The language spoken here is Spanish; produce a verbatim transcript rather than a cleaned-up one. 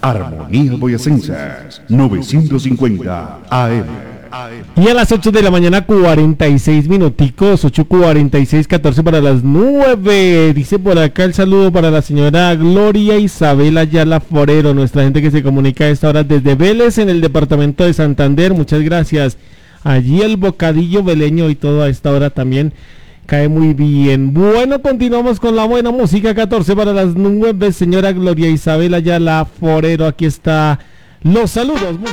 Armonía Boyacense, novecientos cincuenta A M. Y a las ocho de la mañana, cuarenta y seis minuticos, ocho cuarenta y seis, catorce para las nueve. Dice por acá el saludo para la señora Gloria Isabel Ayala Forero, nuestra gente que se comunica a esta hora desde Vélez, en el departamento de Santander. Muchas gracias. Allí el bocadillo veleño y todo a esta hora también cae muy bien. Bueno, continuamos con la buena música, catorce para las nueve, señora Gloria Isabel Ayala Forero. Aquí está los saludos musicales.